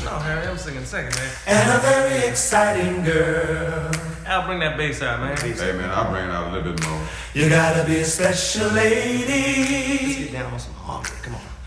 No, Harry, I'm singing second, man. And a very exciting girl. Al, bring that bass out, man. Hey, man, I'll bring it out a little bit more. You gotta be a special lady. Let's get down on some harmony. Come on.